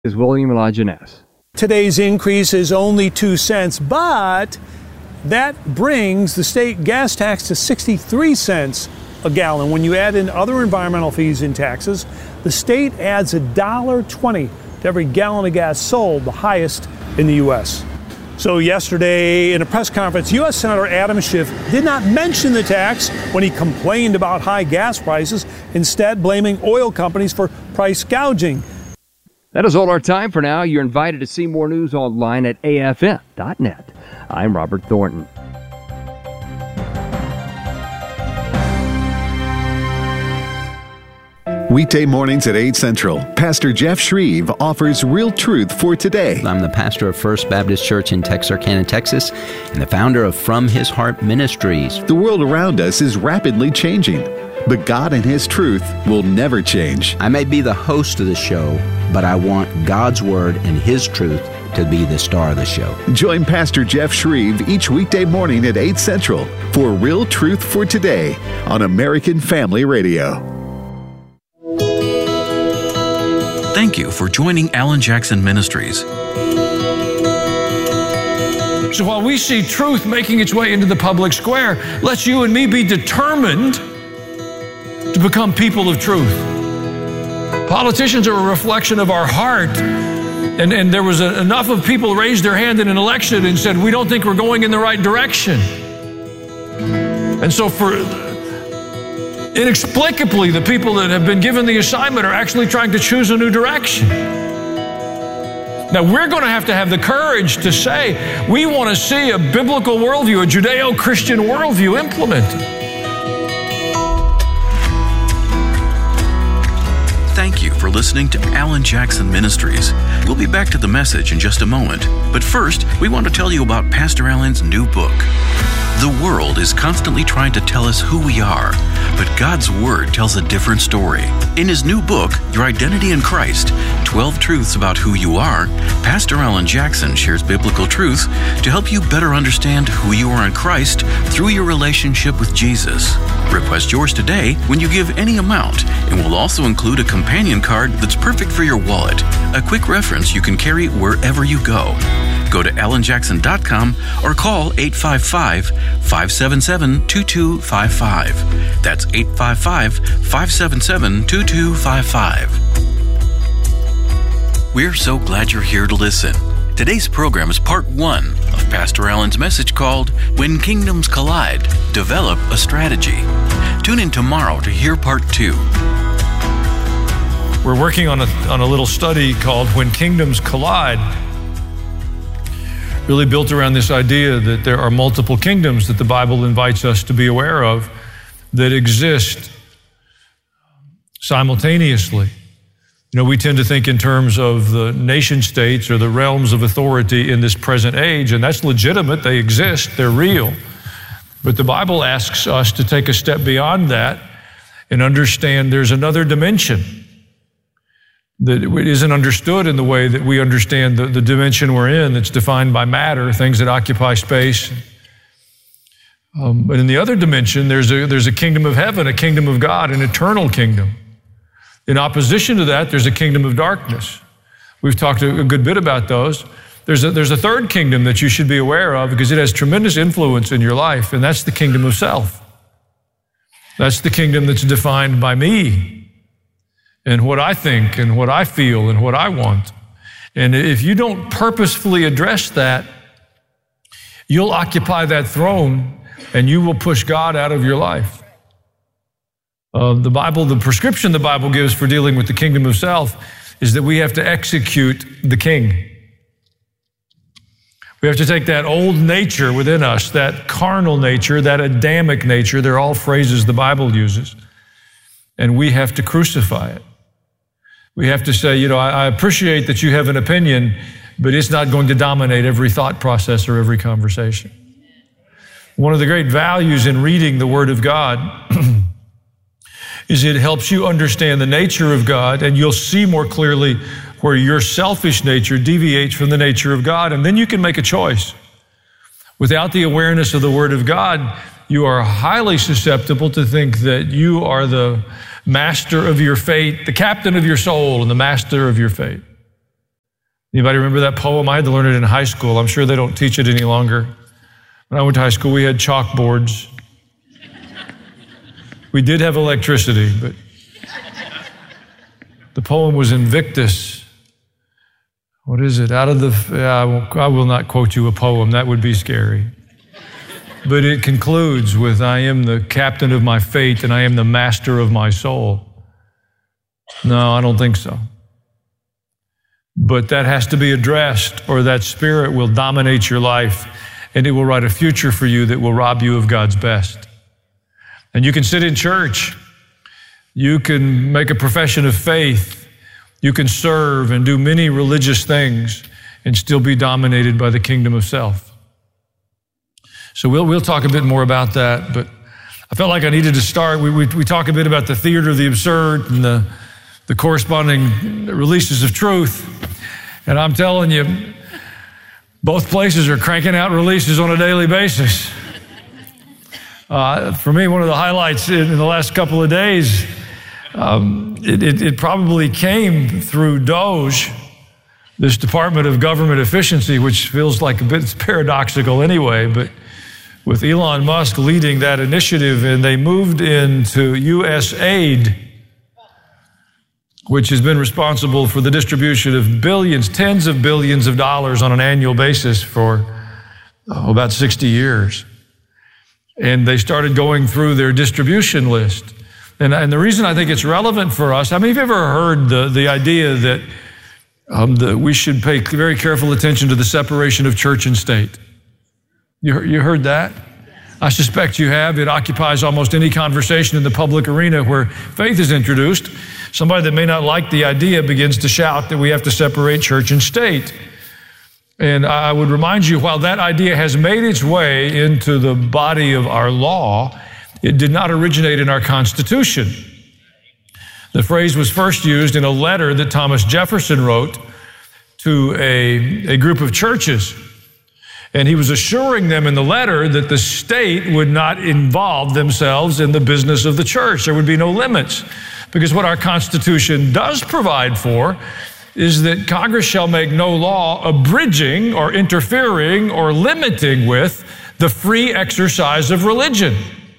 Is William Elijah Ness. Today's increase is only 2 cents, but that brings the state gas tax to 63 cents a gallon. When you add in other environmental fees and taxes, the state adds $1.20 to every gallon of gas sold, the highest in the U.S. So yesterday in a press conference, U.S. Senator Adam Schiff did not mention the tax when he complained about high gas prices, instead blaming oil companies for price gouging. That is all our time for now. You're invited to see more news online at afn.net. I'm Robert Thornton. Weekday mornings at 8 Central, Pastor Jeff Shreve offers real truth for today. I'm the pastor of First Baptist Church in Texarkana, Texas, and the founder of From His Heart Ministries. The world around us is rapidly changing, but God and His truth will never change. I may be the host of the show, but I want God's Word and His truth to be the star of the show. Join Pastor Jeff Shreve each weekday morning at 8 Central for Real Truth for Today on American Family Radio. Thank you for joining Alan Jackson Ministries. So while we see truth making its way into the public square, let's you and me be determined to become people of truth. Politicians are a reflection of our heart. And there was enough of people raised their hand in an election and said, we don't think we're going in the right direction. And so inexplicably, the people that have been given the assignment are actually trying to choose a new direction. Now, we're going to have the courage to say, we want to see a biblical worldview, a Judeo-Christian worldview implemented. Thank you for listening to Alan Jackson Ministries. We'll be back to the message in just a moment. But first, we want to tell you about Pastor Alan's new book. The world is constantly trying to tell us who we are, but God's Word tells a different story. In his new book, Your Identity in Christ, 12 Truths About Who You Are, Pastor Alan Jackson shares biblical truth to help you better understand who you are in Christ through your relationship with Jesus. Request yours today when you give any amount, and we'll also include a companion card that's perfect for your wallet, a quick reference you can carry wherever you go. Go to alanjackson.com or call 855-577-2255. That's 855-577-2255. We're so glad you're here to listen. Today's program is part 1 of Pastor Alan's message called When Kingdoms Collide, Develop a Strategy. Tune in tomorrow to hear part 2. We're working on a little study called When Kingdoms Collide, really built around this idea that there are multiple kingdoms that the Bible invites us to be aware of that exist simultaneously. You know, we tend to think in terms of the nation states or the realms of authority in this present age, and that's legitimate. They exist. They're real. But the Bible asks us to take a step beyond that and understand there's another dimension that isn't understood in the way that we understand the dimension we're in, that's defined by matter, things that occupy space. But in the other dimension, there's a kingdom of heaven, a kingdom of God, an eternal kingdom. In opposition to that, there's a kingdom of darkness. We've talked a good bit about those. There's a third kingdom that you should be aware of because it has tremendous influence in your life, and that's the kingdom of self. That's the kingdom that's defined by me and what I think and what I feel and what I want. And if you don't purposefully address that, you'll occupy that throne and you will push God out of your life. The prescription the Bible gives for dealing with the kingdom of self is that we have to execute the king. We have to take that old nature within us, that carnal nature, that Adamic nature, they're all phrases the Bible uses, and we have to crucify it. We have to say, I appreciate that you have an opinion, but it's not going to dominate every thought process or every conversation. One of the great values in reading the Word of God is it helps you understand the nature of God, and you'll see more clearly where your selfish nature deviates from the nature of God, and then you can make a choice. Without the awareness of the Word of God, you are highly susceptible to think that you are the master of your fate, the captain of your soul, and the master of your fate. Anybody remember that poem? I had to learn it in high school. I'm sure they don't teach it any longer. When I went to high school, we had chalkboards. We did have electricity, but the poem was Invictus. What is it? I will not quote you a poem. That would be scary. But it concludes with, I am the captain of my fate and I am the master of my soul. No, I don't think so. But that has to be addressed, or that spirit will dominate your life and it will write a future for you that will rob you of God's best. And you can sit in church. You can make a profession of faith. You can serve and do many religious things and still be dominated by the kingdom of self. So we'll talk a bit more about that, but I felt like I needed to start. We talk a bit about the theater of the absurd and the corresponding releases of truth. And I'm telling you, both places are cranking out releases on a daily basis. For me, one of the highlights in the last couple of days, it probably came through DOGE, this Department of Government Efficiency, which feels like a bit paradoxical anyway, but with Elon Musk leading that initiative, and they moved into USAID, which has been responsible for the distribution of billions, tens of billions of dollars on an annual basis for about 60 years. And they started going through their distribution list. And the reason I think it's relevant for us, I mean, have you ever heard the idea that we should pay very careful attention to the separation of church and state? You heard that? I suspect you have. It occupies almost any conversation in the public arena where faith is introduced. Somebody that may not like the idea begins to shout that we have to separate church and state. And I would remind you, while that idea has made its way into the body of our law, it did not originate in our Constitution. The phrase was first used in a letter that Thomas Jefferson wrote to a group of churches. And he was assuring them in the letter that the state would not involve themselves in the business of the church. There would be no limits. Because what our Constitution does provide for is that Congress shall make no law abridging or interfering or limiting with the free exercise of religion.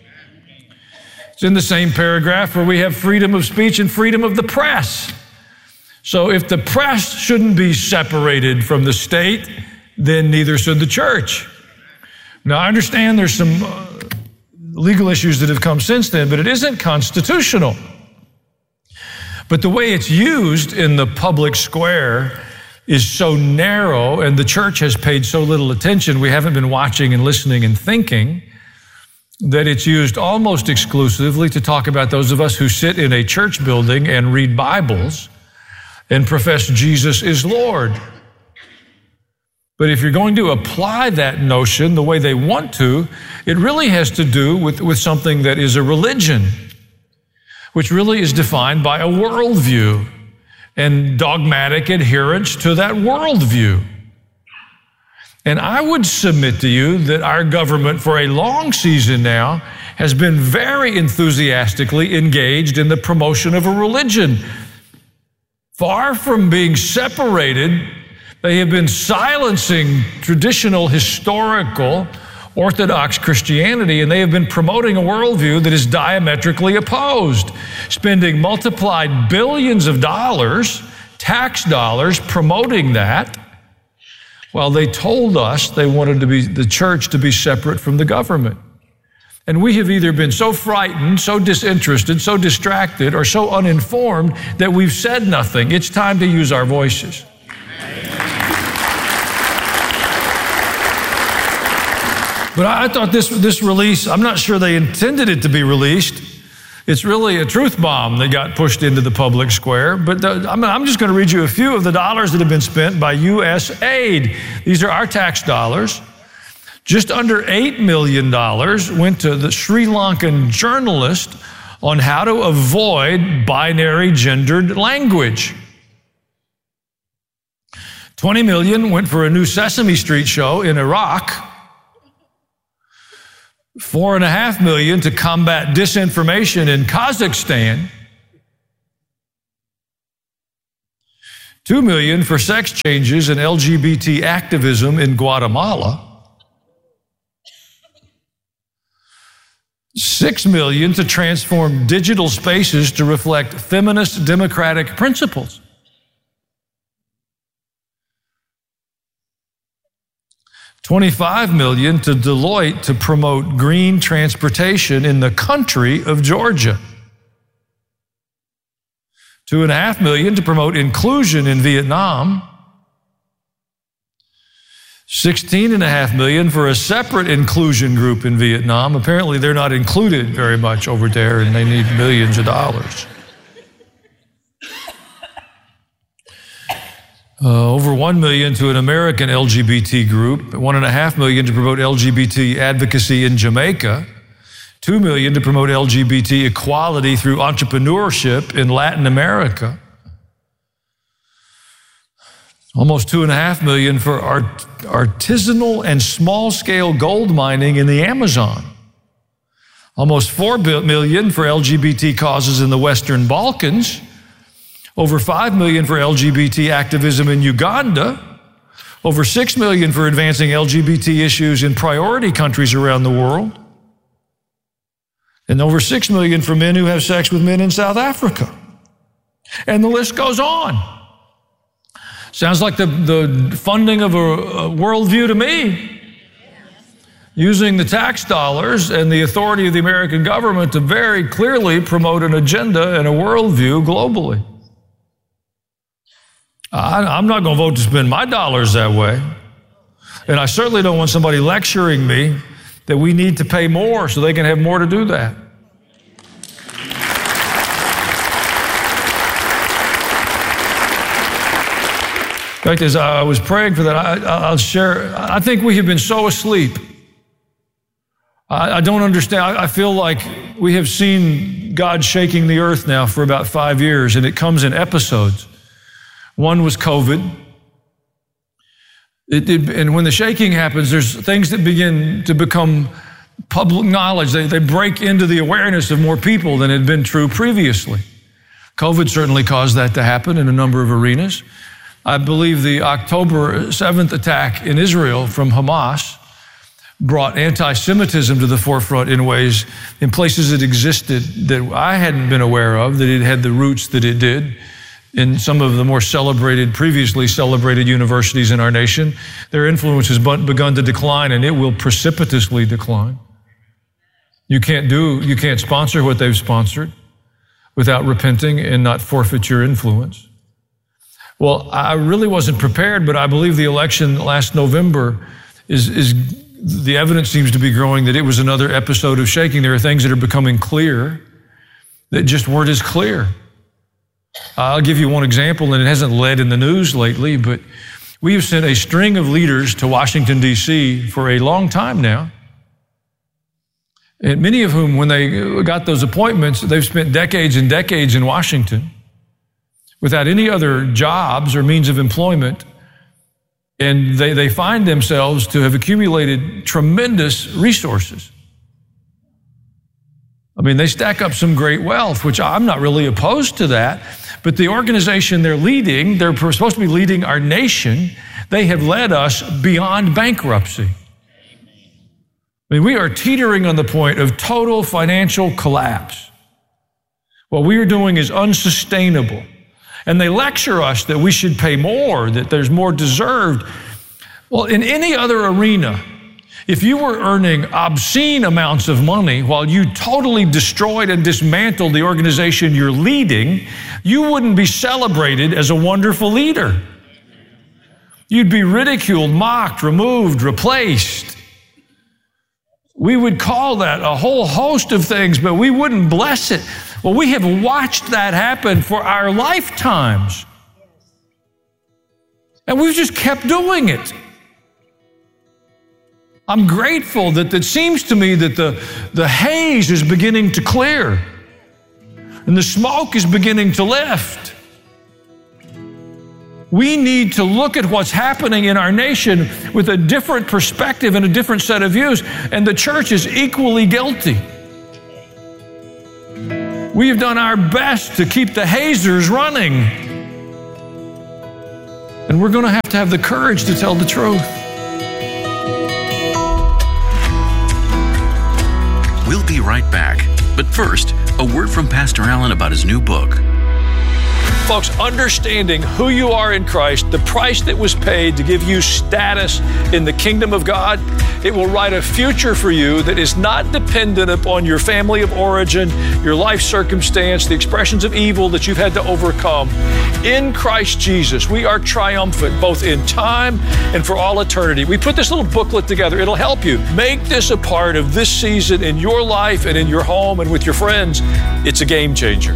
It's in the same paragraph where we have freedom of speech and freedom of the press. So if the press shouldn't be separated from the state, then neither should the church. Now, I understand there's some legal issues that have come since then, but it isn't constitutional. But the way it's used in the public square is so narrow, and the church has paid so little attention, we haven't been watching and listening and thinking, that it's used almost exclusively to talk about those of us who sit in a church building and read Bibles and profess Jesus is Lord. But if you're going to apply that notion the way they want to, it really has to do with something that is a religion, which really is defined by a worldview and dogmatic adherence to that worldview. And I would submit to you that our government for a long season now has been very enthusiastically engaged in the promotion of a religion. Far from being separated, they have been silencing traditional, historical, Orthodox Christianity, and they have been promoting a worldview that is diametrically opposed, spending multiplied billions of dollars, tax dollars, promoting that, while they told us they wanted the church to be separate from the government. And we have either been so frightened, so disinterested, so distracted, or so uninformed that we've said nothing. It's time to use our voices. But I thought this release, I'm not sure they intended it to be released. It's really a truth bomb that got pushed into the public square. But I'm just going to read you a few of the dollars that have been spent by USAID. These are our tax dollars. Just under $8 million went to the Sri Lankan journalist on how to avoid binary gendered language. $20 million went for a new Sesame Street show in Iraq. $4.5 million to combat disinformation in Kazakhstan. $2 million for sex changes and LGBT activism in Guatemala. $6 million to transform digital spaces to reflect feminist democratic principles. $25 million to Deloitte to promote green transportation in the country of Georgia. $2.5 million to promote inclusion in Vietnam. $16.5 million for a separate inclusion group in Vietnam. Apparently they're not included very much over there and they need millions of dollars. Over $1 million to an American LGBT group, $1.5 million to promote LGBT advocacy in Jamaica, $2 million to promote LGBT equality through entrepreneurship in Latin America, almost $2.5 million for artisanal and small-scale gold mining in the Amazon, almost $4 million for LGBT causes in the Western Balkans, over $5 million for LGBT activism in Uganda, over $6 million for advancing LGBT issues in priority countries around the world, and over $6 million for men who have sex with men in South Africa. And the list goes on. Sounds like the funding of a worldview to me. Using the tax dollars and the authority of the American government to very clearly promote an agenda and a worldview globally. I'm not going to vote to spend my dollars that way. And I certainly don't want somebody lecturing me that we need to pay more so they can have more to do that. In fact, as I was praying for that, I'll share, I think we have been so asleep. I don't understand. I feel like we have seen God shaking the earth now for about 5 years, and it comes in episodes. One was COVID. And when the shaking happens, there's things that begin to become public knowledge. They break into the awareness of more people than had been true previously. COVID certainly caused that to happen in a number of arenas. I believe the October 7th attack in Israel from Hamas brought anti-Semitism to the forefront in ways, in places it existed that I hadn't been aware of, that it had the roots that it did. In some of the more previously celebrated universities in our nation, their influence has begun to decline, and it will precipitously decline. You can't sponsor what they've sponsored without repenting and not forfeit your influence. Well, I really wasn't prepared, but I believe the election last November is the evidence seems to be growing that it was another episode of shaking. There are things that are becoming clear that just weren't as clear. I'll give you one example, and it hasn't led in the news lately, but we have sent a string of leaders to Washington, D.C. for a long time now. And many of whom, when they got those appointments, they've spent decades and decades in Washington without any other jobs or means of employment. And they find themselves to have accumulated tremendous resources. I mean, they stack up some great wealth, which I'm not really opposed to that. But the organization they're leading, they're supposed to be leading our nation, they have led us beyond bankruptcy. I mean, we are teetering on the point of total financial collapse. What we are doing is unsustainable. And they lecture us that we should pay more, that there's more deserved. Well, in any other arena, if you were earning obscene amounts of money while you totally destroyed and dismantled the organization you're leading, you wouldn't be celebrated as a wonderful leader. You'd be ridiculed, mocked, removed, replaced. We would call that a whole host of things, but we wouldn't bless it. Well, we have watched that happen for our lifetimes. And we've just kept doing it. I'm grateful that it seems to me that the haze is beginning to clear and the smoke is beginning to lift. We need to look at what's happening in our nation with a different perspective and a different set of views, and the church is equally guilty. We have done our best to keep the hazers running. And we're going to have the courage to tell the truth. We'll be right back. But first, a word from Pastor Allen about his new book. Folks, understanding who you are in Christ, the price that was paid to give you status in the kingdom of God, it will write a future for you that is not dependent upon your family of origin, your life circumstance, the expressions of evil that you've had to overcome. In Christ Jesus, we are triumphant both in time and for all eternity. We put this little booklet together. It'll help you. Make this a part of this season in your life and in your home and with your friends. It's a game changer.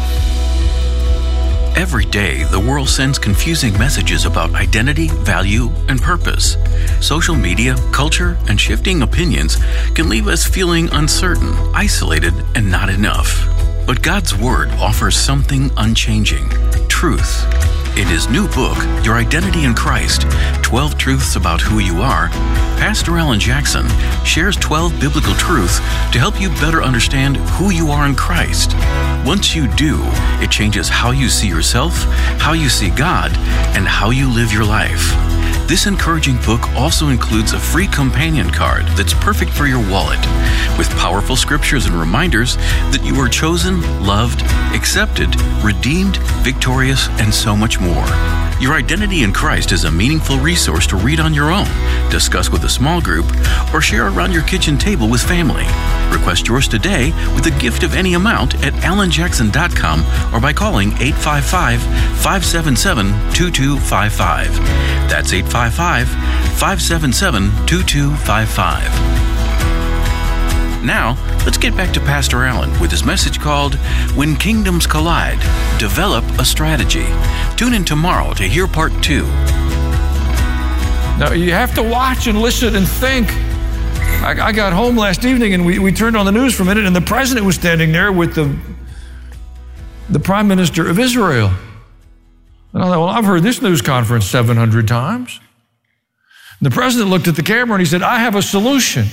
Every day, the world sends confusing messages about identity, value, and purpose. Social media, culture, and shifting opinions can leave us feeling uncertain, isolated, and not enough. But God's Word offers something unchanging: truth. In his new book, Your Identity in Christ, 12 Truths About Who You Are, Pastor Alan Jackson shares 12 biblical truths to help you better understand who you are in Christ. Once you do, it changes how you see yourself, how you see God, and how you live your life. This encouraging book also includes a free companion card that's perfect for your wallet, with powerful scriptures and reminders that you are chosen, loved, accepted, redeemed, victorious, and so much more. Your Identity in Christ is a meaningful resource to read on your own, discuss with a small group, or share around your kitchen table with family. Request yours today with a gift of any amount at alanjackson.com or by calling 855-577-2255. That's 855-577-2255. Now, let's get back to Pastor Allen with his message called When Kingdoms Collide, Develop a Strategy. Tune in tomorrow to hear part 2. Now, you have to watch and listen and think. I got home last evening and we turned on the news for a minute, and the president was standing there with the prime minister of Israel. And I thought, well, I've heard this news conference 700 times. And the president looked at the camera and he said, I have a solution.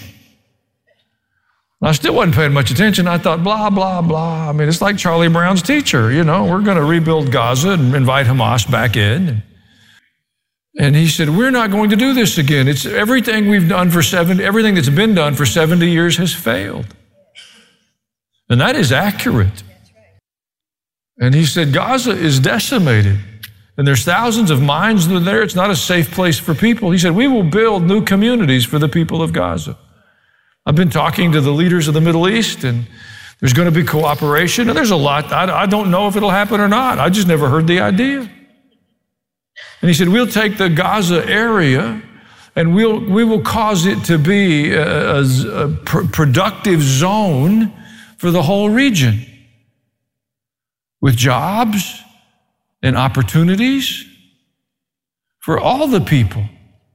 I still wasn't paying much attention. I thought, blah, blah, blah. I mean, it's like Charlie Brown's teacher, you know, we're going to rebuild Gaza and invite Hamas back in. And he said, we're not going to do this again. It's everything we've done everything that's been done for 70 years has failed. And that is accurate. And he said, Gaza is decimated. And there's thousands of mines that are there. It's not a safe place for people. He said, we will build new communities for the people of Gaza. I've been talking to the leaders of the Middle East, and there's going to be cooperation, and there's a lot. I don't know if it'll happen or not. I just never heard the idea. And he said, we'll take the Gaza area, and we will cause it to be a productive zone for the whole region, with jobs and opportunities for all the people.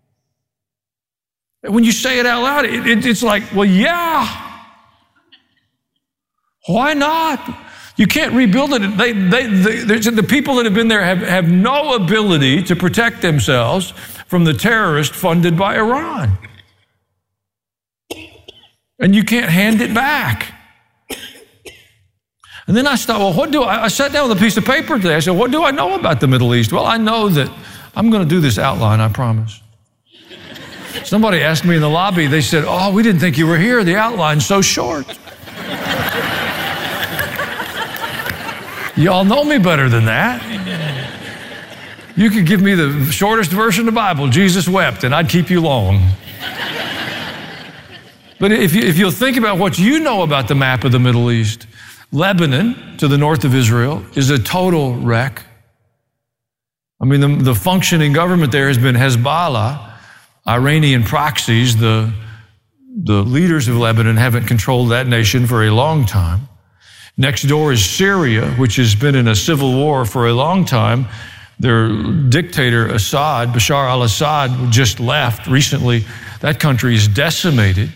When you say it out loud, it's like, well, yeah. Why not? You can't rebuild it. The people that have been there have no ability to protect themselves from the terrorists funded by Iran. And you can't hand it back. And then I thought, well, I sat down with a piece of paper today. I said, what do I know about the Middle East? Well, I know that I'm going to do this outline, I promise. Somebody asked me in the lobby, they said, oh, we didn't think you were here. The outline's so short. Y'all know me better than that. You could give me the shortest version of the Bible, Jesus wept, and I'd keep you long. But if you'll think about what you know about the map of the Middle East, Lebanon, to the north of Israel, is a total wreck. I mean, the functioning government there has been Hezbollah, Iranian proxies. The leaders of Lebanon haven't controlled that nation for a long time. Next door is Syria, which has been in a civil war for a long time. Their dictator, Bashar al-Assad, just left recently. That country is decimated.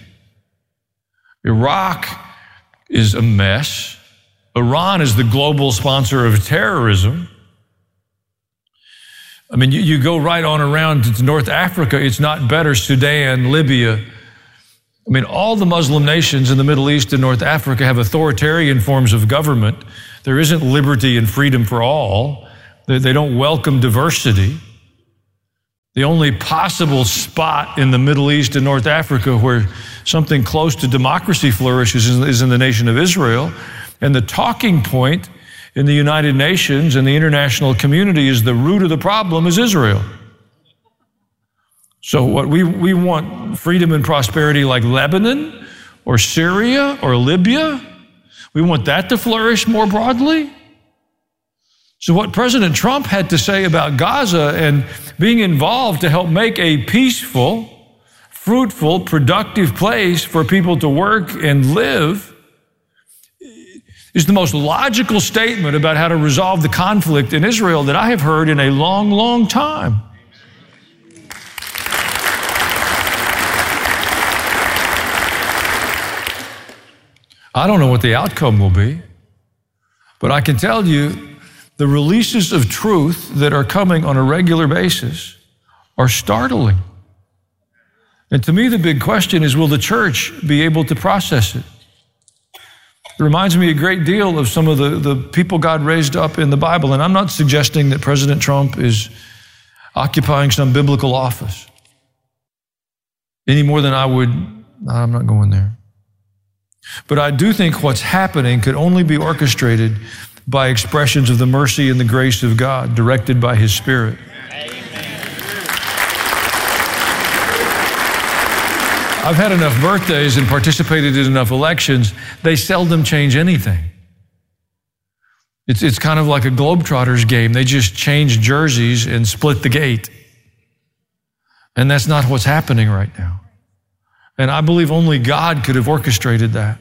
Iraq is a mess. Iran is the global sponsor of terrorism. I mean, you go right on around to North Africa, it's not better. Sudan, Libya. I mean, all the Muslim nations in the Middle East and North Africa have authoritarian forms of government. There isn't liberty and freedom for all. They don't welcome diversity. The only possible spot in the Middle East and North Africa where something close to democracy flourishes is in the nation of Israel. And the talking point in the United Nations and the international community is the root of the problem is Israel. So what we want freedom and prosperity like Lebanon or Syria or Libya. We want that to flourish more broadly. So what President Trump had to say about Gaza and being involved to help make a peaceful, fruitful, productive place for people to work and live is the most logical statement about how to resolve the conflict in Israel that I have heard in a long, long time. I don't know what the outcome will be, but I can tell you the releases of truth that are coming on a regular basis are startling. And to me, the big question is, will the church be able to process it? It reminds me a great deal of some of the people God raised up in the Bible. And I'm not suggesting that President Trump is occupying some biblical office any more than I'm not going there. But I do think what's happening could only be orchestrated by expressions of the mercy and the grace of God directed by His Spirit. I've had enough birthdays and participated in enough elections, they seldom change anything. It's kind of like a Globetrotters game. They just change jerseys and split the gate. And that's not what's happening right now. And I believe only God could have orchestrated that.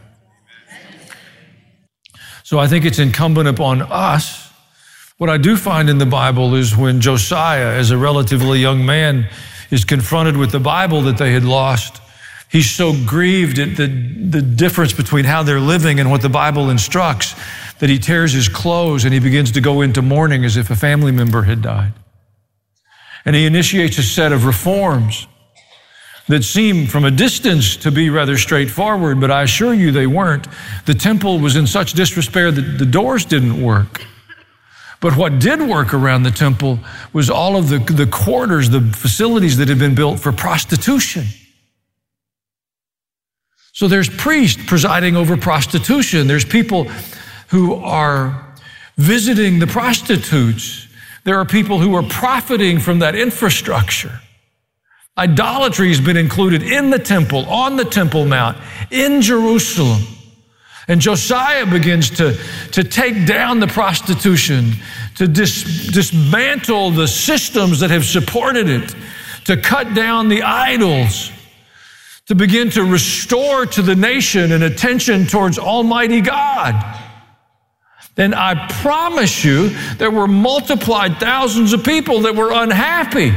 So I think it's incumbent upon us. What I do find in the Bible is when Josiah, as a relatively young man, is confronted with the Bible that they had lost, he's so grieved at the difference between how they're living and what the Bible instructs that he tears his clothes and he begins to go into mourning as if a family member had died. And he initiates a set of reforms that seem from a distance to be rather straightforward, but I assure you they weren't. The temple was in such disrepair that the doors didn't work. But what did work around the temple was all of the quarters, the facilities that had been built for prostitution. So there's priests presiding over prostitution. There's people who are visiting the prostitutes. There are people who are profiting from that infrastructure. Idolatry has been included in the temple, on the Temple Mount, in Jerusalem. And Josiah begins to take down the prostitution, to dismantle the systems that have supported it, to cut down the idols, to begin to restore to the nation an attention towards Almighty God. And I promise you, there were multiplied thousands of people that were unhappy.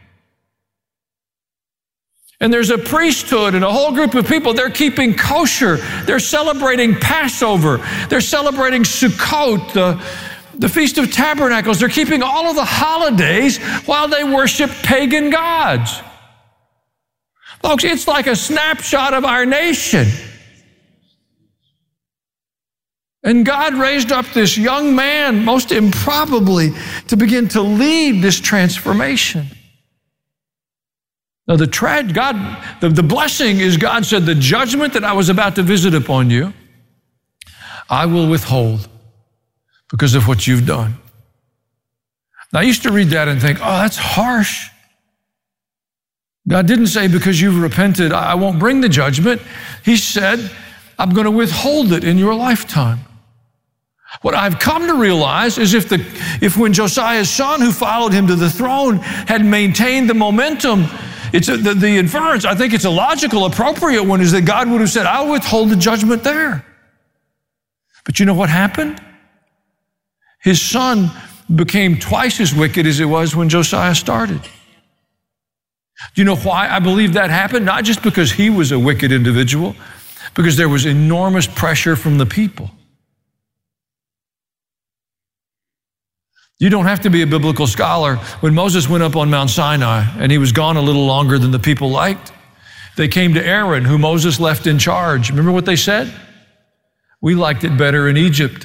And there's a priesthood and a whole group of people, they're keeping kosher. They're celebrating Passover. They're celebrating Sukkot, the Feast of Tabernacles. They're keeping all of the holidays while they worship pagan gods. Folks, it's like a snapshot of our nation. And God raised up this young man, most improbably, to begin to lead this transformation. Now, the blessing is God said, the judgment that I was about to visit upon you, I will withhold because of what you've done. Now, I used to read that and think, oh, that's harsh. God didn't say, because you've repented, I won't bring the judgment. He said, I'm going to withhold it in your lifetime. What I've come to realize is if when Josiah's son, who followed him to the throne, had maintained the momentum, the inference, I think it's a logical, appropriate one, is that God would have said, I'll withhold the judgment there. But you know what happened? His son became twice as wicked as it was when Josiah started. Do you know why I believe that happened? Not just because he was a wicked individual, because there was enormous pressure from the people. You don't have to be a biblical scholar. When Moses went up on Mount Sinai and he was gone a little longer than the people liked, they came to Aaron, who Moses left in charge. Remember what they said? We liked it better in Egypt.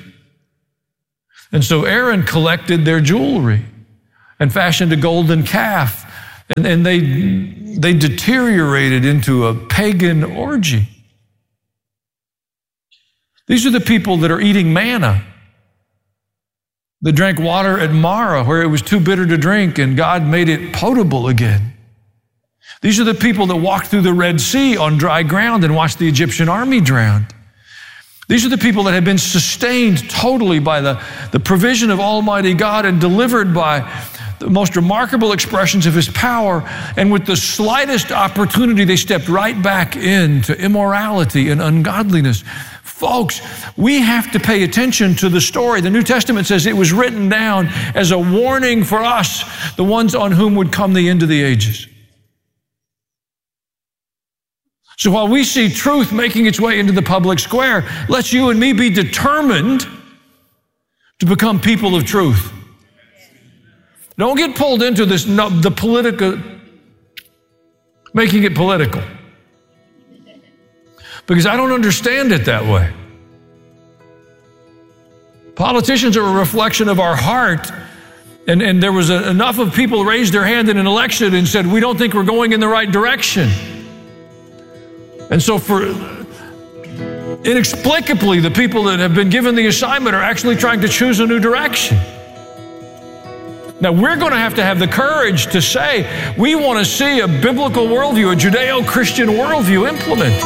And so Aaron collected their jewelry and fashioned a golden calf And they deteriorated into a pagan orgy. These are the people that are eating manna. They drank water at Marah where it was too bitter to drink, and God made it potable again. These are the people that walked through the Red Sea on dry ground and watched the Egyptian army drown. These are the people that have been sustained totally by the provision of Almighty God and delivered by the most remarkable expressions of His power. And with the slightest opportunity, they stepped right back into immorality and ungodliness. Folks, we have to pay attention to the story. The New Testament says it was written down as a warning for us, the ones on whom would come the end of the ages. So while we see truth making its way into the public square, let's you and me be determined to become people of truth. Don't get pulled into this, the political, making it political. Because I don't understand it that way. Politicians are a reflection of our heart. And there was enough of people raised their hand in an election and said, we don't think we're going in the right direction. And so inexplicably, the people that have been given the assignment are actually trying to choose a new direction. Now, we're going to have the courage to say, we want to see a biblical worldview, a Judeo-Christian worldview implemented.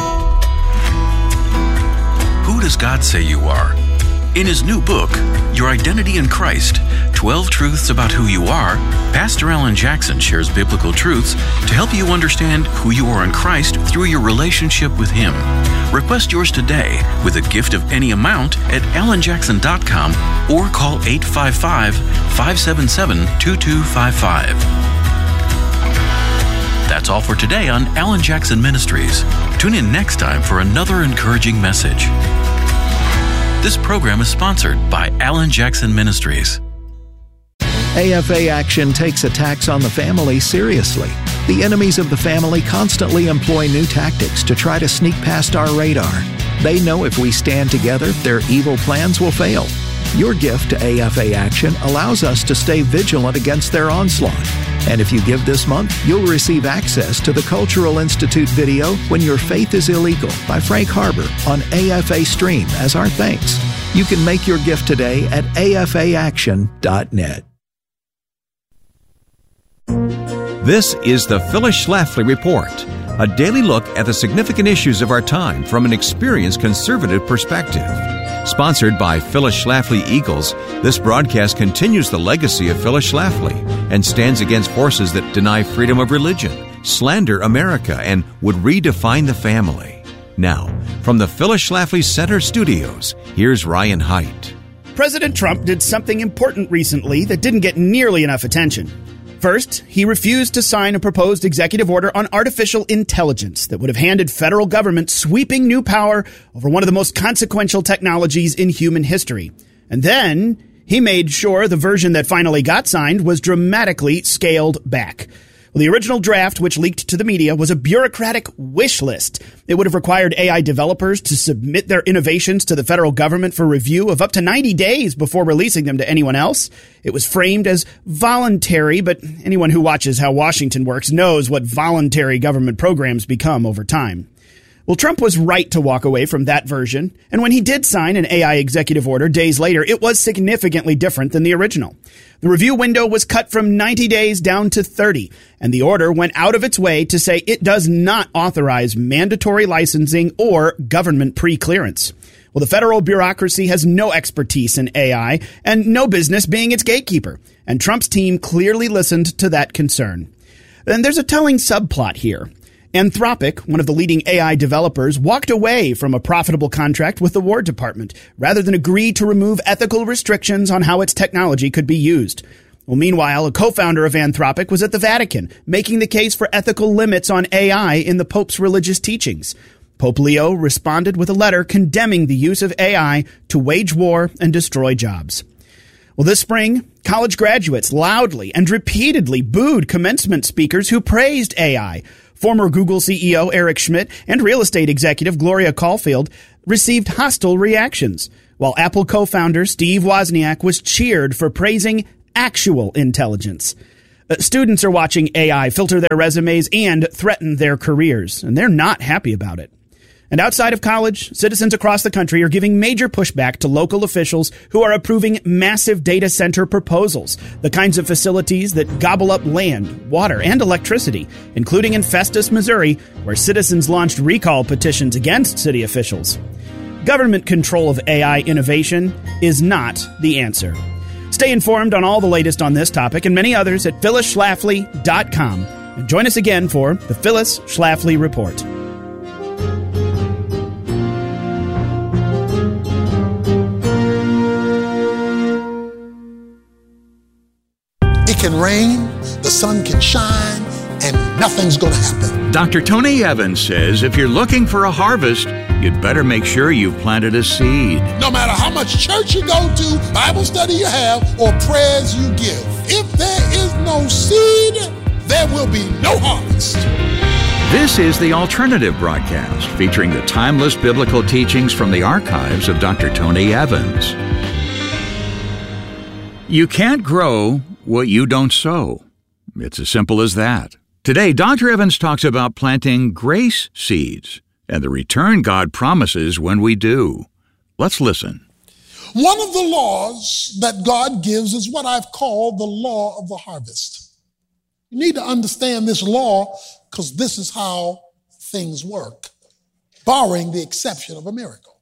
Who does God say you are? In his new book, Your Identity in Christ, 12 Truths About Who You Are, Pastor Alan Jackson shares biblical truths to help you understand who you are in Christ through your relationship with Him. Request yours today with a gift of any amount at alanjackson.com or call 855-577-2255. That's all for today on Alan Jackson Ministries. Tune in next time for another encouraging message. This program is sponsored by Alan Jackson Ministries. AFA Action takes attacks on the family seriously. The enemies of the family constantly employ new tactics to try to sneak past our radar. They know if we stand together, their evil plans will fail. Your gift to AFA Action allows us to stay vigilant against their onslaught. And if you give this month, you'll receive access to the Cultural Institute video, When Your Faith is Illegal, by Frank Harbor on AFA Stream as our thanks. You can make your gift today at afaaction.net. This is the Phyllis Schlafly Report, a daily look at the significant issues of our time from an experienced conservative perspective. Sponsored by Phyllis Schlafly Eagles, this broadcast continues the legacy of Phyllis Schlafly and stands against forces that deny freedom of religion, slander America, and would redefine the family. Now, from the Phyllis Schlafly Center Studios, here's Ryan Haidt. President Trump did something important recently that didn't get nearly enough attention. First, he refused to sign a proposed executive order on artificial intelligence that would have handed federal government sweeping new power over one of the most consequential technologies in human history. And then he made sure the version that finally got signed was dramatically scaled back. Well, the original draft, which leaked to the media, was a bureaucratic wish list. It would have required AI developers to submit their innovations to the federal government for review of up to 90 days before releasing them to anyone else. It was framed as voluntary, but anyone who watches how Washington works knows what voluntary government programs become over time. Well, Trump was right to walk away from that version, and when he did sign an AI executive order days later, it was significantly different than the original. The review window was cut from 90 days down to 30, and the order went out of its way to say it does not authorize mandatory licensing or government pre-clearance. Well, the federal bureaucracy has no expertise in AI and no business being its gatekeeper, and Trump's team clearly listened to that concern. And there's a telling subplot here. Anthropic, one of the leading AI developers, walked away from a profitable contract with the War Department rather than agree to remove ethical restrictions on how its technology could be used. Well, meanwhile, a co-founder of Anthropic was at the Vatican, making the case for ethical limits on AI in the Pope's religious teachings. Pope Leo responded with a letter condemning the use of AI to wage war and destroy jobs. Well, this spring, college graduates loudly and repeatedly booed commencement speakers who praised AI. Former Google CEO Eric Schmidt and real estate executive Gloria Caulfield received hostile reactions, while Apple co-founder Steve Wozniak was cheered for praising actual intelligence. Students are watching AI filter their resumes and threaten their careers, and they're not happy about it. And outside of college, citizens across the country are giving major pushback to local officials who are approving massive data center proposals, the kinds of facilities that gobble up land, water, and electricity, including in Festus, Missouri, where citizens launched recall petitions against city officials. Government control of AI innovation is not the answer. Stay informed on all the latest on this topic and many others at phyllisschlafly.com. And join us again for the Phyllis Schlafly Report. It can rain, the sun can shine, and nothing's going to happen. Dr. Tony Evans says if you're looking for a harvest, you'd better make sure you've planted a seed. No matter how much church you go to, Bible study you have, or prayers you give, if there is no seed, there will be no harvest. This is the Alternative Broadcast, featuring the timeless biblical teachings from the archives of Dr. Tony Evans. You can't grow what you don't sow. It's as simple as that. Today, Dr. Evans talks about planting grace seeds and the return God promises when we do. Let's listen. One of the laws that God gives is what I've called the law of the harvest. You need to understand this law because this is how things work, barring the exception of a miracle.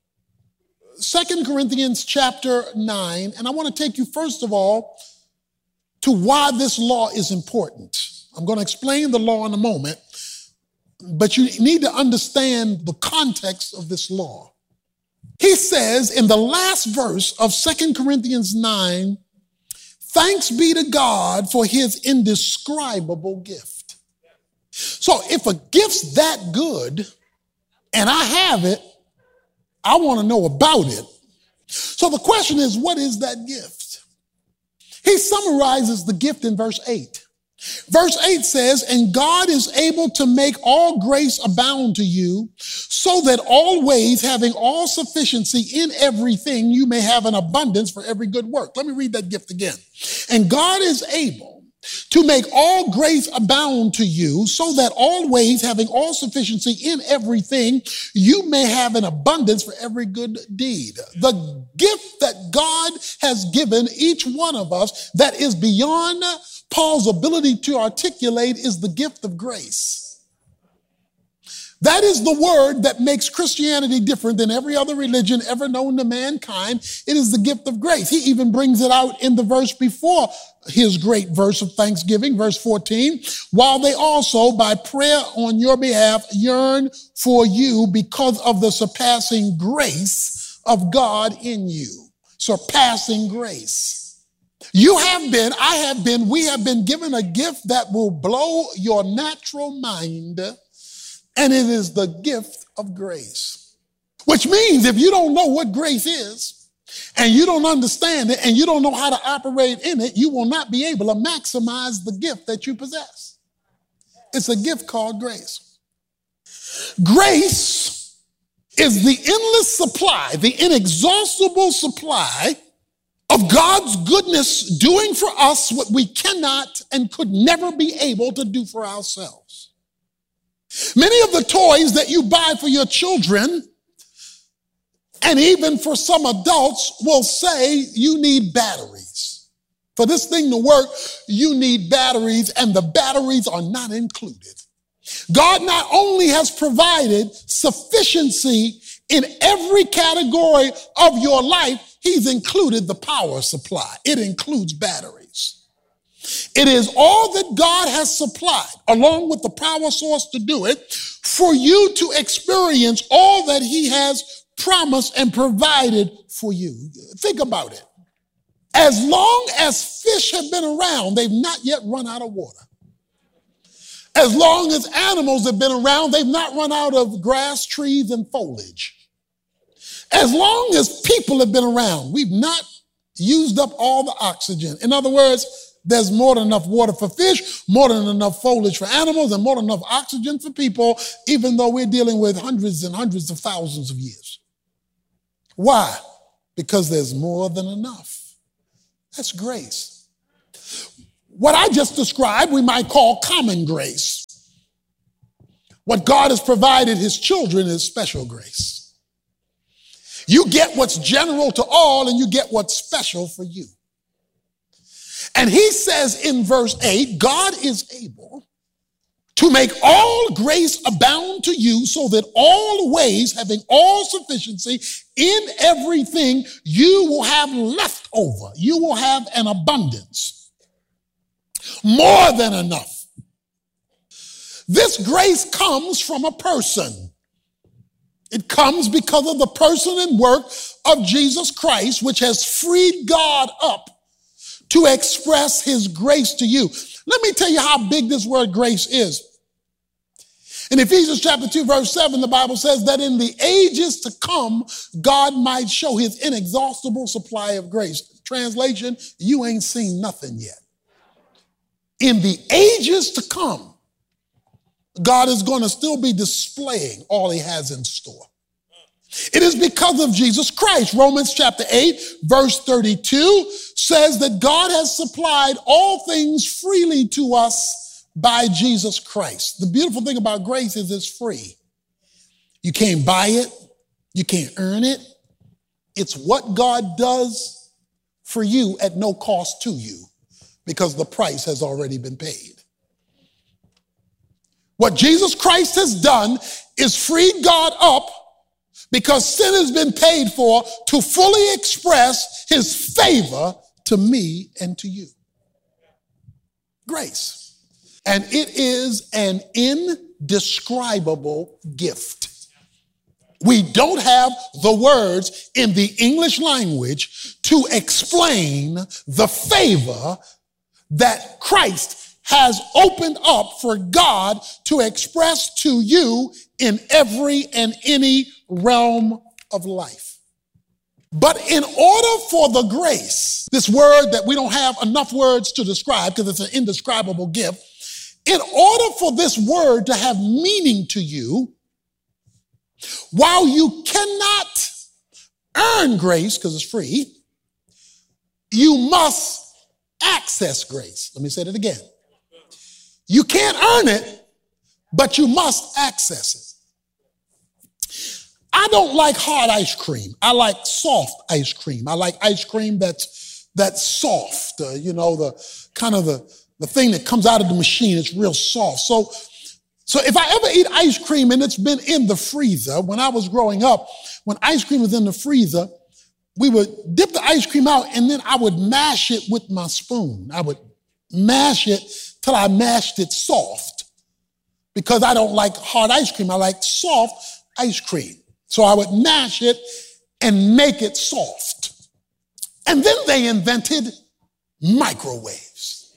2 Corinthians chapter 9, and I want to take you first of all to why this law is important. I'm going to explain the law in a moment, but you need to understand the context of this law. He says in the last verse of 2 Corinthians 9, thanks be to God for his indescribable gift. So if a gift's that good and I have it, I want to know about it. So the question is, what is that gift? He summarizes the gift in verse 8. Verse 8 says, and God is able to make all grace abound to you, so that always having all sufficiency in everything, you may have an abundance for every good work. Let me read that gift again. And God is able to make all grace abound to you, so that always having all sufficiency in everything, you may have an abundance for every good deed. The gift that God has given each one of us that is beyond Paul's ability to articulate is the gift of grace. That is the word that makes Christianity different than every other religion ever known to mankind. It is the gift of grace. He even brings it out in the verse before his great verse of thanksgiving, verse 14, while they also by prayer on your behalf yearn for you because of the surpassing grace of God in you. Surpassing grace. You have been, I have been, we have been given a gift that will blow your natural mind, and it is the gift of grace. Which means if you don't know what grace is, and you don't understand it, and you don't know how to operate in it, you will not be able to maximize the gift that you possess. It's a gift called grace. Grace is the endless supply, the inexhaustible supply of God's goodness doing for us what we cannot and could never be able to do for ourselves. Many of the toys that you buy for your children, and even for some adults, will say you need batteries. For this thing to work, you need batteries, and the batteries are not included. God not only has provided sufficiency in every category of your life, he's included the power supply. It includes batteries. It is all that God has supplied, along with the power source to do it, for you to experience all that he has promised and provided for you. Think about it. As long as fish have been around, they've not yet run out of water. As long as animals have been around, they've not run out of grass, trees, and foliage. As long as people have been around, we've not used up all the oxygen. In other words, there's more than enough water for fish, more than enough foliage for animals, and more than enough oxygen for people, even though we're dealing with hundreds and hundreds of thousands of years. Why? Because there's more than enough. That's grace. what I just described we might call common grace. What God has provided his children is special grace. You get what's general to all and you get what's special for you. And he says in verse 8, God is able to make all grace abound to you so that all ways, having all sufficiency in everything, you will have left over. You will have an abundance. More than enough. This grace comes from a person. It comes because of the person and work of Jesus Christ, which has freed God up to express his grace to you. Let me tell you how big this word grace is. In Ephesians chapter 2, verse 7, the Bible says that in the ages to come, God might show his inexhaustible supply of grace. Translation, you ain't seen nothing yet. In the ages to come, God is going to still be displaying all he has in store. It is because of Jesus Christ. Romans chapter 8, verse 32 says that God has supplied all things freely to us by Jesus Christ. The beautiful thing about grace is it's free. You can't buy it. You can't earn it. It's what God does for you at no cost to you because the price has already been paid. What Jesus Christ has done is freed God up because sin has been paid for to fully express his favor to me and to you. Grace. And it is an indescribable gift. We don't have the words in the English language to explain the favor that Christ has opened up for God to express to you in every and any realm of life. But in order for the grace, this word that we don't have enough words to describe because it's an indescribable gift, in order for this word to have meaning to you, while you cannot earn grace because it's free, you must access grace. Let me say that again. You can't earn it, but you must access it. I don't like hard ice cream. I like soft ice cream. I like ice cream that's soft. The thing that comes out of the machine is real soft. So if I ever eat ice cream and it's been in the freezer, when I was growing up, when ice cream was in the freezer, we would dip the ice cream out and then I would mash it with my spoon. I would mash it till I mashed it soft because I don't like hard ice cream. I like soft ice cream. So I would mash it and make it soft. And then they invented microwaves.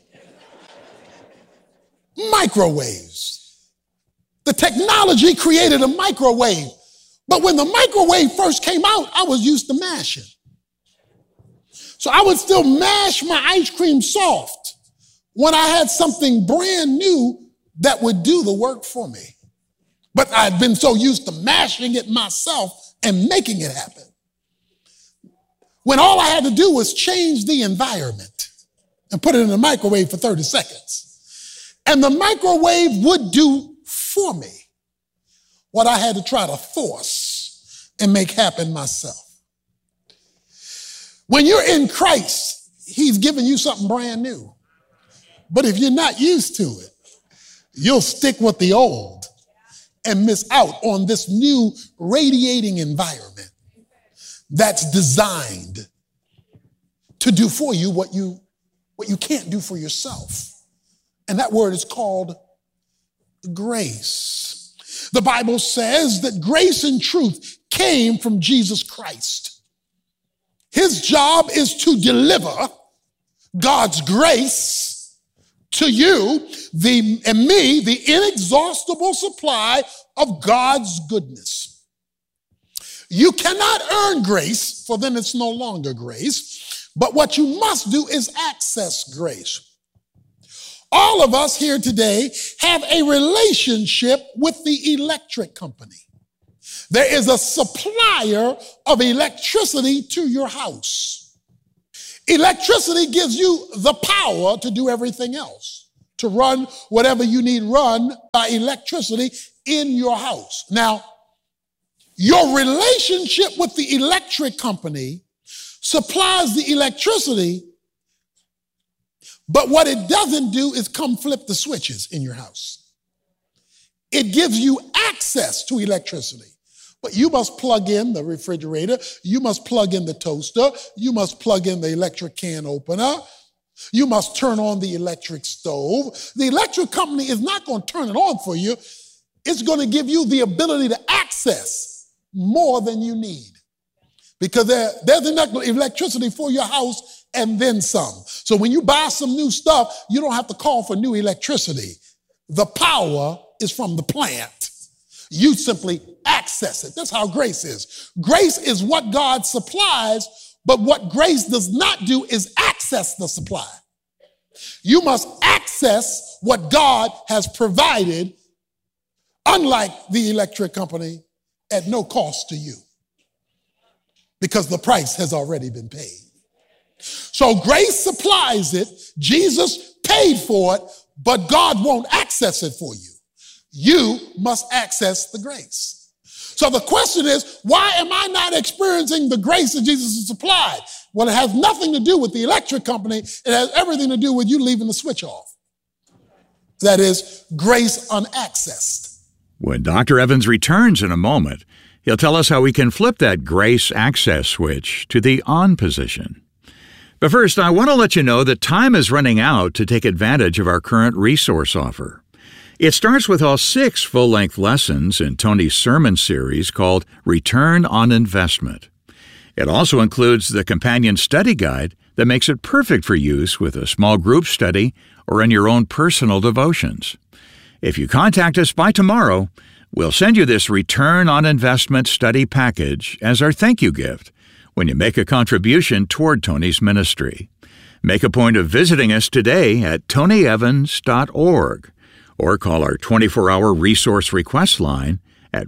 Microwaves. The technology created a microwave. But when the microwave first came out, I was used to mashing. So I would still mash my ice cream soft when I had something brand new that would do the work for me. But I'd been so used to mashing it myself and making it happen. When all I had to do was change the environment and put it in the microwave for 30 seconds. And the microwave would do for me what I had to try to force and make happen myself. When you're in Christ, he's giving you something brand new. But if you're not used to it, you'll stick with the old and miss out on this new radiating environment that's designed to do for you what you can't do for yourself. And that word is called grace. The Bible says that grace and truth came from Jesus Christ. His job is to deliver God's grace to you and me, the inexhaustible supply of God's goodness. You cannot earn grace, for then it's no longer grace. But what you must do is access grace. All of us here today have a relationship with the electric company. There is a supplier of electricity to your house. Electricity gives you the power to do everything else, to run whatever you need run by electricity in your house. Now, your relationship with the electric company supplies the electricity, but what it doesn't do is come flip the switches in your house. It gives you access to electricity. But you must plug in the refrigerator. You must plug in the toaster. You must plug in the electric can opener. You must turn on the electric stove. The electric company is not going to turn it on for you. It's going to give you the ability to access more than you need. Because there's enough electricity for your house and then some. So when you buy some new stuff, you don't have to call for new electricity. The power is from the plant. You simply access it. That's how grace is. Grace is what God supplies, but what grace does not do is access the supply. You must access what God has provided, unlike the electric company, at no cost to you, because the price has already been paid. So grace supplies it. Jesus paid for it, but God won't access it for you. You must access the grace. So the question is, why am I not experiencing the grace that Jesus has supplied? Well, it has nothing to do with the electric company. It has everything to do with you leaving the switch off. That is grace unaccessed. When Dr. Evans returns in a moment, he'll tell us how we can flip that grace access switch to the on position. But first, I want to let you know that time is running out to take advantage of our current resource offer. It starts with all 6 full-length lessons in Tony's sermon series called Return on Investment. It also includes the companion study guide that makes it perfect for use with a small group study or in your own personal devotions. If you contact us by tomorrow, we'll send you this Return on Investment study package as our thank you gift when you make a contribution toward Tony's ministry. Make a point of visiting us today at tonyevans.org. or call our 24-hour resource request line at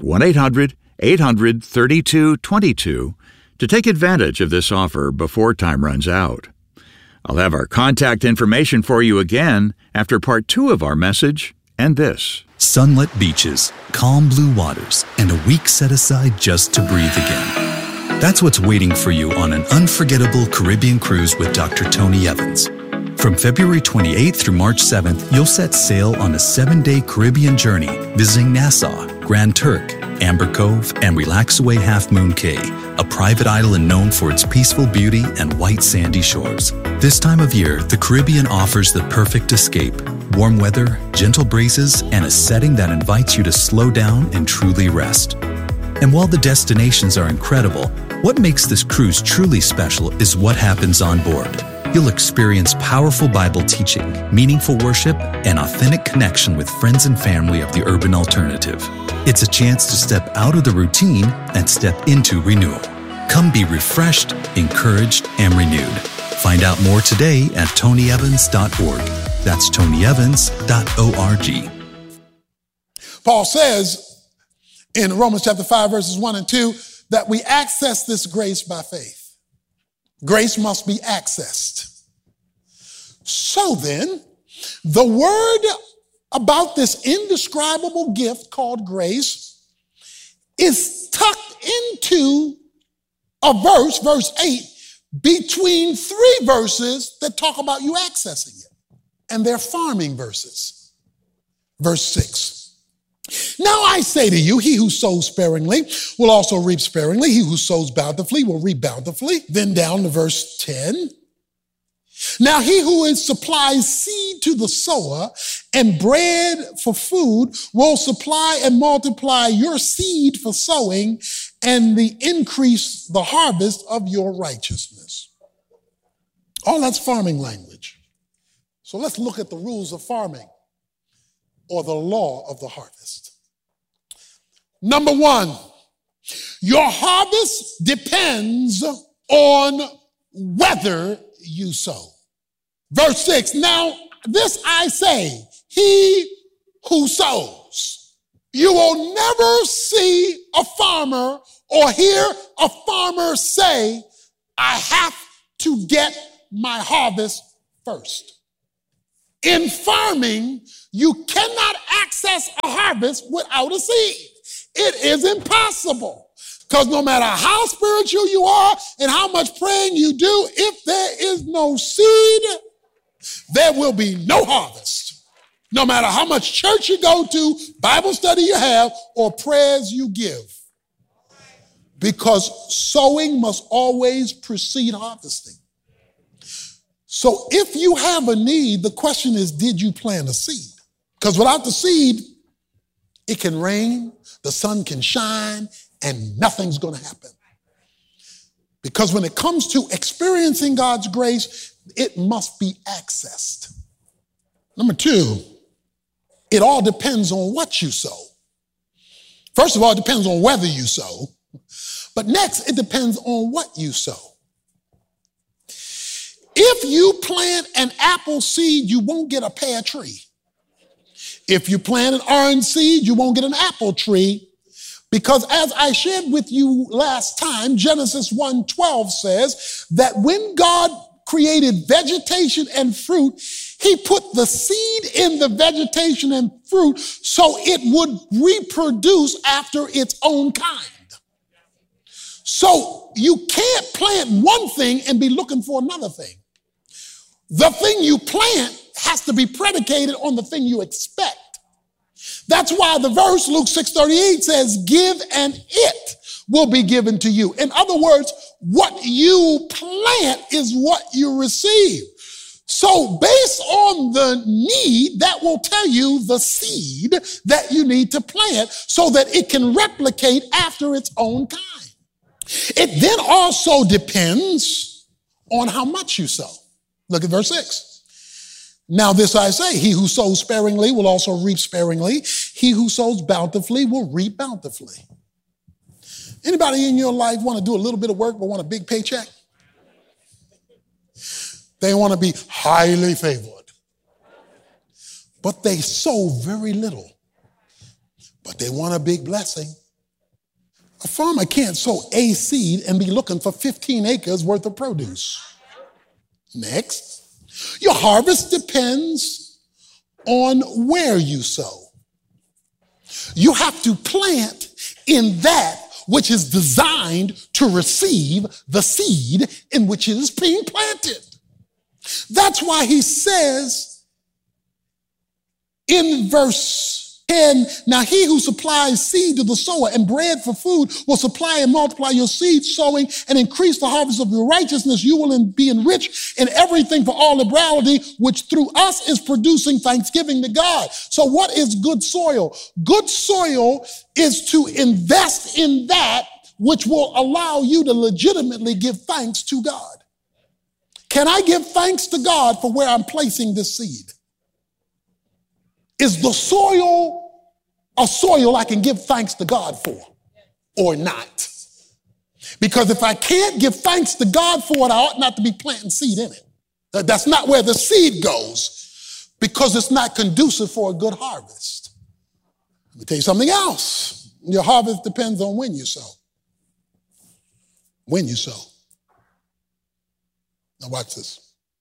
1-800-800-3222 to take advantage of this offer before time runs out. I'll have our contact information for you again after part 2 of our message and this. Sunlit beaches, calm blue waters, and a week set aside just to breathe again. That's what's waiting for you on an unforgettable Caribbean cruise with Dr. Tony Evans. From February 28th through March 7th, you'll set sail on a 7-day Caribbean journey, visiting Nassau, Grand Turk, Amber Cove, and Relaxaway Half Moon Cay, a private island known for its peaceful beauty and white sandy shores. This time of year, the Caribbean offers the perfect escape: warm weather, gentle breezes, and a setting that invites you to slow down and truly rest. And while the destinations are incredible, what makes this cruise truly special is what happens on board. You'll experience powerful Bible teaching, meaningful worship, and authentic connection with friends and family of the urban alternative. It's a chance to step out of the routine and step into renewal. Come be refreshed, encouraged, and renewed. Find out more today at tonyevans.org. That's tonyevans.org. Paul says in Romans chapter 5, verses 1 and 2, that we access this grace by faith. Grace must be accessed. So then, the word about this indescribable gift called grace is tucked into a verse, verse 8, between 3 verses that talk about you accessing it. And they're farming verses. Verse 6. Now I say to you, he who sows sparingly will also reap sparingly. He who sows bountifully will reap bountifully. Then down to verse 10. Now he who supplies seed to the sower and bread for food will supply and multiply your seed for sowing and increase the harvest of your righteousness. All that's farming language. So let's look at the rules of farming, or the law of the harvest. Number 1, your harvest depends on whether you sow. Verse 6, now this I say, he who sows. You will never see a farmer or hear a farmer say, I have to get my harvest first. In farming, you cannot access a harvest without a seed. It is impossible. Because no matter how spiritual you are and how much praying you do, if there is no seed, there will be no harvest. No matter how much church you go to, Bible study you have, or prayers you give. Because sowing must always precede harvesting. So if you have a need, the question is, did you plant a seed? Because without the seed, it can rain, the sun can shine, and nothing's going to happen. Because when it comes to experiencing God's grace, it must be accessed. Number two, it all depends on what you sow. First of all, it depends on whether you sow. But next, it depends on what you sow. If you plant an apple seed, you won't get a pear tree. If you plant an orange seed, you won't get an apple tree. Because as I shared with you last time, Genesis 1:12 says that when God created vegetation and fruit, he put the seed in the vegetation and fruit so it would reproduce after its own kind. So you can't plant one thing and be looking for another thing. The thing you plant has to be predicated on the thing you expect. That's why the verse, Luke 6:38 says, give and it will be given to you. In other words, what you plant is what you receive. So based on the need, that will tell you the seed that you need to plant so that it can replicate after its own kind. It then also depends on how much you sow. Look at verse 6. Now this I say, he who sows sparingly will also reap sparingly. He who sows bountifully will reap bountifully. Anybody in your life want to do a little bit of work but want a big paycheck? They want to be highly favored. But they sow very little. But they want a big blessing. A farmer can't sow a seed and be looking for 15 acres worth of produce. Next, your harvest depends on where you sow. You have to plant in that which is designed to receive the seed in which it is being planted. That's why he says in verse 10, now he who supplies seed to the sower and bread for food will supply and multiply your seed sowing and increase the harvest of your righteousness. You will be enriched in everything for all liberality, which through us is producing thanksgiving to God. So what is good soil? Good soil is to invest in that which will allow you to legitimately give thanks to God. Can I give thanks to God for where I'm placing this seed? Is the soil a soil I can give thanks to God for or not? Because if I can't give thanks to God for it, I ought not to be planting seed in it. That's not where the seed goes because it's not conducive for a good harvest. Let me tell you something else. Your harvest depends on when you sow. When you sow. Now watch this.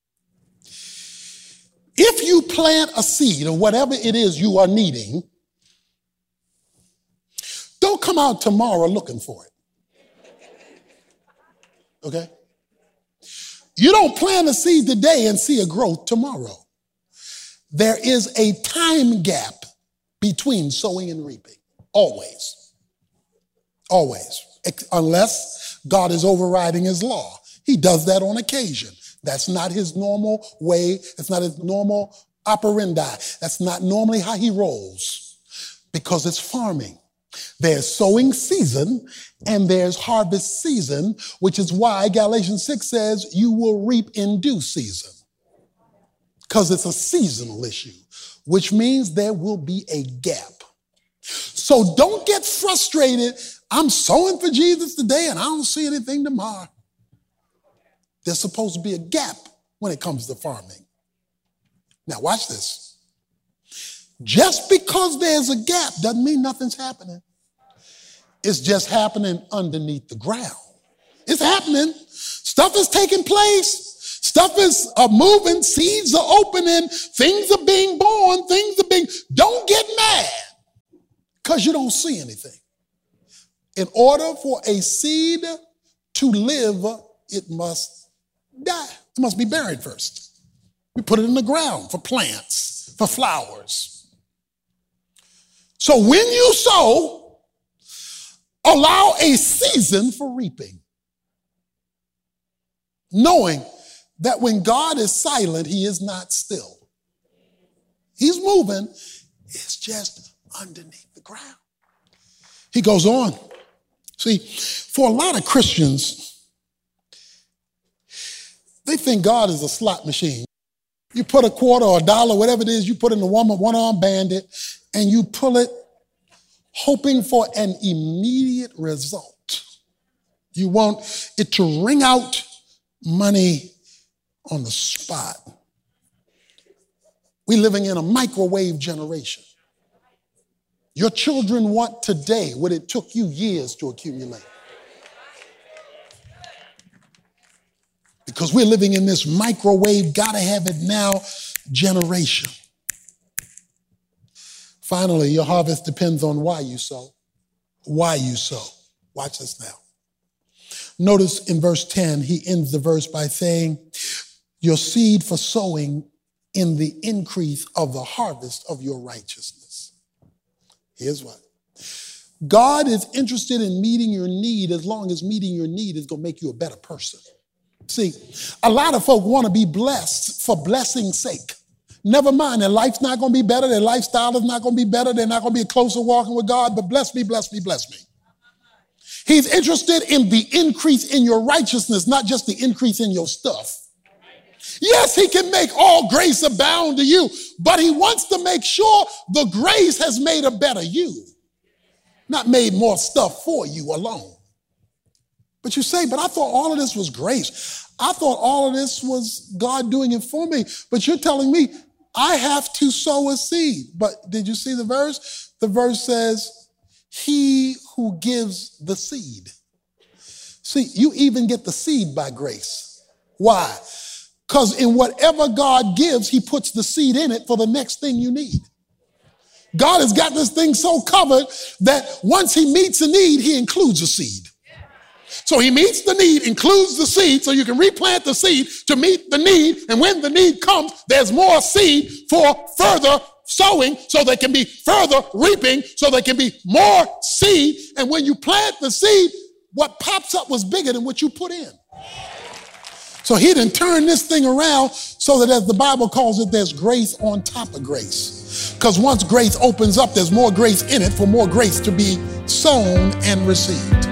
If you plant a seed or whatever it is you are needing, don't come out tomorrow looking for it. Okay? You don't plant a seed today and see a growth tomorrow. There is a time gap between sowing and reaping. Always. Always. Unless God is overriding his law. He does that on occasion. That's not his normal way. It's not his normal operandi. That's not normally how he rolls because it's farming. There's sowing season and there's harvest season, which is why Galatians 6 says you will reap in due season because it's a seasonal issue, which means there will be a gap. So don't get frustrated. I'm sowing for Jesus today and I don't see anything tomorrow. There's supposed to be a gap when it comes to farming. Now watch this. Just because there's a gap doesn't mean nothing's happening. It's just happening underneath the ground. It's happening. Stuff is taking place. Stuff is moving, seeds are opening, things are being born, don't get mad because you don't see anything. In order for a seed to live, it must die. It must be buried first. We put it in the ground for plants, for flowers. So when you sow, allow a season for reaping, knowing that when God is silent, he is not still. He's moving, it's just underneath the ground. He goes on. See, for a lot of Christians, they think God is a slot machine. You put a quarter or a dollar, whatever it is, you put in the one-arm bandit, and you pull it hoping for an immediate result. You want it to ring out money on the spot. We're living in a microwave generation. Your children want today what it took you years to accumulate. Because we're living in this microwave, gotta have it now generation. Finally, your harvest depends on why you sow. Why you sow. Watch this now. Notice in verse 10, he ends the verse by saying, your seed for sowing in the increase of the harvest of your righteousness. Here's what. God is interested in meeting your need as long as meeting your need is going to make you a better person. See, a lot of folk want to be blessed for blessing's sake. Never mind, their life's not going to be better, their lifestyle is not going to be better, they're not going to be closer walking with God, but bless me, bless me, bless me. He's interested in the increase in your righteousness, not just the increase in your stuff. Yes, he can make all grace abound to you, but he wants to make sure the grace has made a better you, not made more stuff for you alone. But you say, but I thought all of this was grace. I thought all of this was God doing it for me. But you're telling me I have to sow a seed. But did you see the verse? The verse says, he who gives the seed. See, you even get the seed by grace. Why? Because in whatever God gives, he puts the seed in it for the next thing you need. God has got this thing so covered that once he meets a need, he includes a seed. So he meets the need, includes the seed, so you can replant the seed to meet the need. And when the need comes, there's more seed for further sowing, so there can be further reaping, so there can be more seed. And when you plant the seed, what pops up was bigger than what you put in. So he didn't turn this thing around so that, as the Bible calls it, there's grace on top of grace. Because once grace opens up, there's more grace in it for more grace to be sown and received.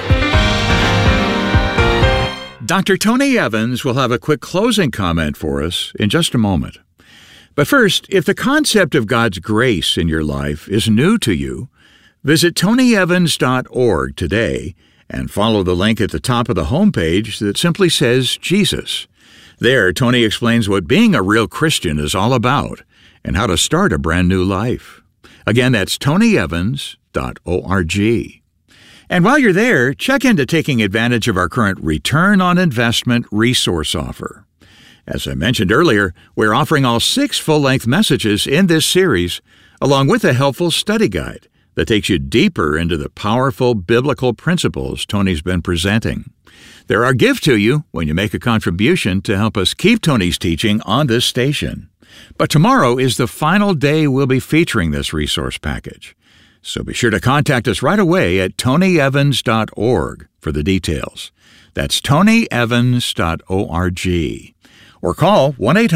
Dr. Tony Evans will have a quick closing comment for us in just a moment. But first, if the concept of God's grace in your life is new to you, visit tonyevans.org today and follow the link at the top of the homepage that simply says Jesus. There, Tony explains what being a real Christian is all about and how to start a brand new life. Again, that's tonyevans.org. And while you're there, check into taking advantage of our current return on investment resource offer. As I mentioned earlier, we're offering all 6 full-length messages in this series, along with a helpful study guide that takes you deeper into the powerful biblical principles Tony's been presenting. They're our gift to you when you make a contribution to help us keep Tony's teaching on this station. But tomorrow is the final day we'll be featuring this resource package. So be sure to contact us right away at tonyevans.org for the details. That's tonyevans.org. Or call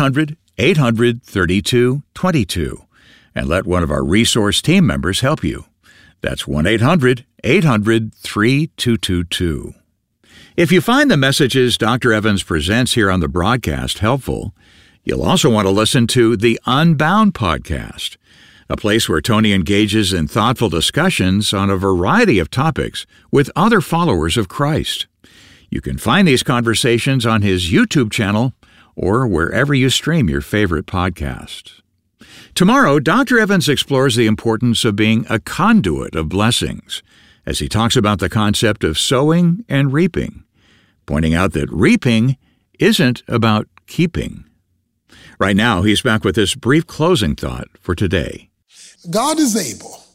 1-800-800-3222 and let one of our resource team members help you. That's 1-800-800-3222. If you find the messages Dr. Evans presents here on the broadcast helpful, you'll also want to listen to the Unbound podcast, a place where Tony engages in thoughtful discussions on a variety of topics with other followers of Christ. You can find these conversations on his YouTube channel or wherever you stream your favorite podcasts. Tomorrow, Dr. Evans explores the importance of being a conduit of blessings as he talks about the concept of sowing and reaping, pointing out that reaping isn't about keeping. Right now, he's back with this brief closing thought for today. God is able